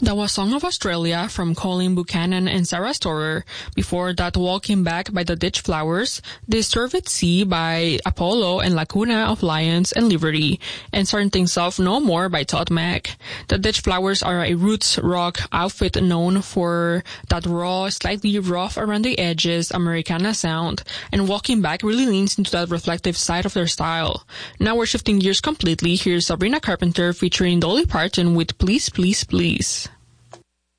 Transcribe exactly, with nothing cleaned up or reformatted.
That was Song of Australia from Colin Buchanan and Sarah Storer. Before that, Walking Back by the Ditch Flowers, Disturb at Sea by Apollo and Lacuna of Lions and Liberty, and starting things off, No More by Todd Mac. The Ditch Flowers are a roots rock outfit known for that raw, slightly rough around the edges Americana sound, and Walking Back really leans into that reflective side of their style. Now we're shifting gears completely. Here's Sabrina Carpenter featuring Dolly Parton with Please, Please, Please.